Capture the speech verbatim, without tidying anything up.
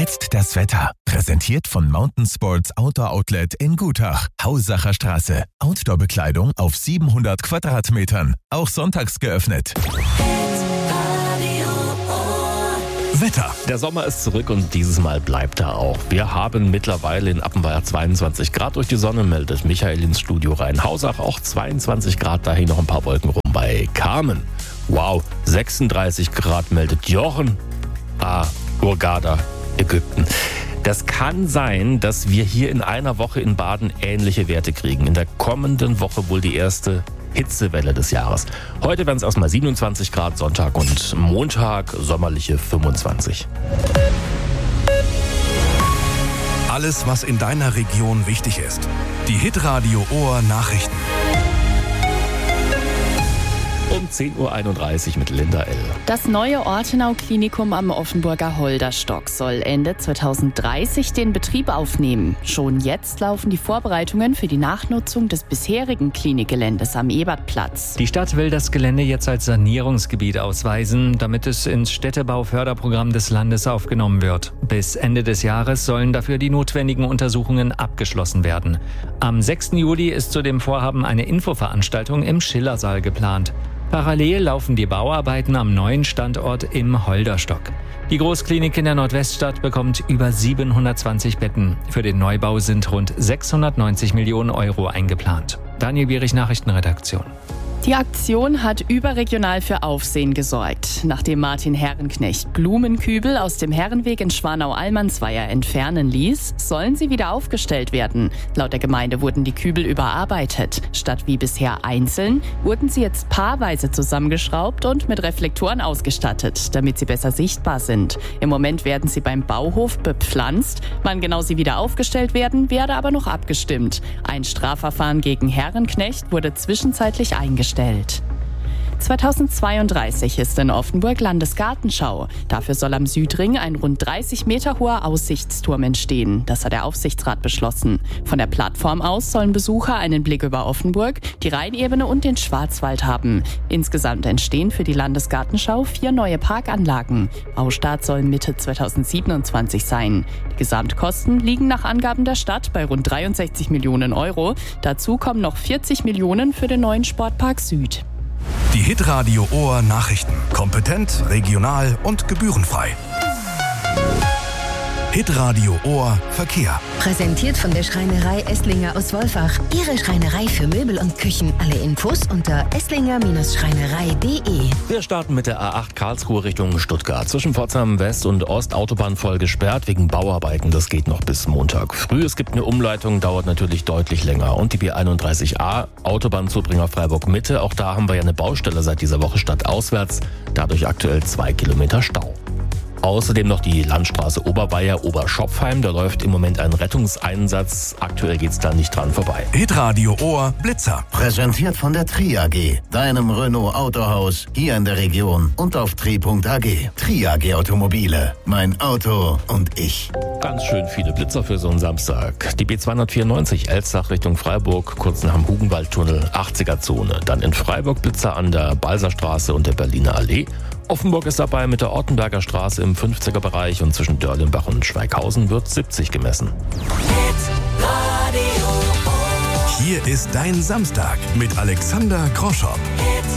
Jetzt das Wetter. Präsentiert von Mountain Sports Outdoor Outlet in Gutach. Hausacher Straße. Outdoor-Bekleidung auf siebenhundert Quadratmetern. Auch sonntags geöffnet. Wetter. Der Sommer ist zurück und dieses Mal bleibt er auch. Wir haben mittlerweile in Appenweier zweiundzwanzig Grad durch die Sonne, meldet Michael ins Studio rein. Hausach auch zweiundzwanzig Grad, dahin noch ein paar Wolken rum bei Carmen. Wow, sechsunddreißig Grad meldet Jochen. Ah, Hurghada, Ägypten. Das kann sein, dass wir hier in einer Woche in Baden ähnliche Werte kriegen. In der kommenden Woche wohl die erste Hitzewelle des Jahres. Heute werden es erstmal siebenundzwanzig Grad, Sonntag und Montag sommerliche fünfundzwanzig. Alles, was in deiner Region wichtig ist. Die Hitradio Ohr Nachrichten. Um zehn Uhr einunddreißig mit Linda L. Das neue Ortenau-Klinikum am Offenburger Holderstock soll Ende zweitausenddreißig den Betrieb aufnehmen. Schon jetzt laufen die Vorbereitungen für die Nachnutzung des bisherigen Klinikgeländes am Ebertplatz. Die Stadt will das Gelände jetzt als Sanierungsgebiet ausweisen, damit es ins Städtebauförderprogramm des Landes aufgenommen wird. Bis Ende des Jahres sollen dafür die notwendigen Untersuchungen abgeschlossen werden. Am sechsten Juli ist zu dem Vorhaben eine Infoveranstaltung im Schillersaal geplant. Parallel laufen die Bauarbeiten am neuen Standort im Holderstock. Die Großklinik in der Nordweststadt bekommt über siebenhundertzwanzig Betten. Für den Neubau sind rund sechshundertneunzig Millionen Euro eingeplant. Daniel Bierich, Nachrichtenredaktion. Die Aktion hat überregional für Aufsehen gesorgt. Nachdem Martin Herrenknecht Blumenkübel aus dem Herrenweg in Schwanau-Allmannsweier entfernen ließ, sollen sie wieder aufgestellt werden. Laut der Gemeinde wurden die Kübel überarbeitet. Statt wie bisher einzeln, wurden sie jetzt paarweise zusammengeschraubt und mit Reflektoren ausgestattet, damit sie besser sichtbar sind. Im Moment werden sie beim Bauhof bepflanzt. Wann genau sie wieder aufgestellt werden, werde aber noch abgestimmt. Ein Strafverfahren gegen Herrenknecht wurde zwischenzeitlich eingestellt. zweitausendzweiunddreißig ist in Offenburg Landesgartenschau. Dafür soll am Südring ein rund dreißig Meter hoher Aussichtsturm entstehen. Das hat der Aufsichtsrat beschlossen. Von der Plattform aus sollen Besucher einen Blick über Offenburg, die Rheinebene und den Schwarzwald haben. Insgesamt entstehen für die Landesgartenschau vier neue Parkanlagen. Baustart soll Mitte zweitausendsiebenundzwanzig sein. Die Gesamtkosten liegen nach Angaben der Stadt bei rund dreiundsechzig Millionen Euro. Dazu kommen noch vierzig Millionen für den neuen Sportpark Süd. Die Hitradio Ohr Nachrichten. Kompetent, regional und gebührenfrei. Hitradio Ohr Verkehr. Präsentiert von der Schreinerei Esslinger aus Wolfach. Ihre Schreinerei für Möbel und Küchen. Alle Infos unter esslinger Schreinerei punkt de. Wir starten mit der A acht Karlsruhe Richtung Stuttgart. Zwischen Pforzheim West und Ost Autobahn voll gesperrt wegen Bauarbeiten. Das geht noch bis Montag früh. Es gibt eine Umleitung, dauert natürlich deutlich länger. Und die B einunddreißig A, Autobahnzubringer Freiburg Mitte. Auch da haben wir ja eine Baustelle seit dieser Woche stadtauswärts. Dadurch aktuell zwei Kilometer Stau. Außerdem noch die Landstraße Oberweier-Oberschopfheim. Da läuft im Moment ein Rettungseinsatz. Aktuell geht's da nicht dran vorbei. Hitradio Ohr Blitzer. Präsentiert von der Tri A G, deinem Renault Autohaus hier in der Region und auf tri punkt a g. Tri A G Automobile. Mein Auto und ich. Ganz schön viele Blitzer für so einen Samstag. Die B zweihundertvierundneunzig Elstach Richtung Freiburg, kurz nach dem Hugenwaldtunnel, achtziger Zone. Dann in Freiburg Blitzer an der Balserstraße und der Berliner Allee. Offenburg ist dabei mit der Ortenberger Straße im fünfziger Bereich und zwischen Dörlenbach und Schweighausen wird siebzig gemessen. Hier ist dein Samstag mit Alexander Groschopp.